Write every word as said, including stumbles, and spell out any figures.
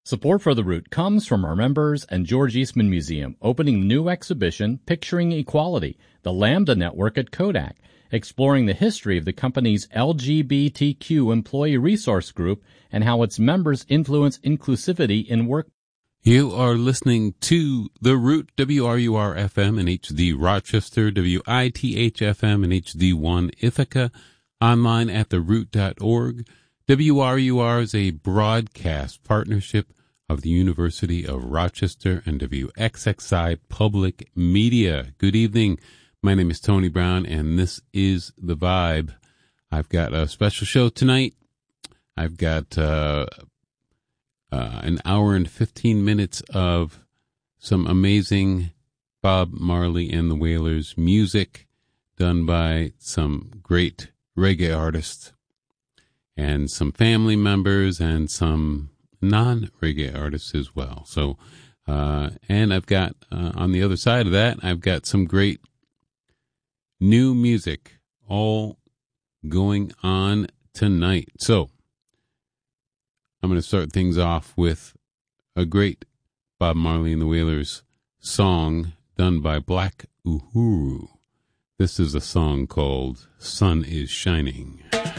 Support for The Root comes from our members and George Eastman Museum, opening the new exhibition, Picturing Equality, the Lambda Network at Kodak, exploring the history of the company's L G B T Q employee resource group and how its members influence inclusivity in work. You are listening to The Root, W R U R F M in H D Rochester, W I T H F M in H D one Ithaca, online at the root dot org. W R U R is a broadcast partnership of the University of Rochester and W X X I Public Media. Good evening. My name is Tony Brown, and this is The Vibe. I've got a special show tonight. I've got uh, uh, an hour and fifteen minutes of some amazing Bob Marley and the Wailers music done by some great reggae artists and some family members and some non-reggae artists as well. So, uh, and I've got, uh, on the other side of that, I've got some great new music all going on tonight. So, I'm going to start things off with a great Bob Marley and the Wailers song done by Black Uhuru. This is a song called Sun is Shining.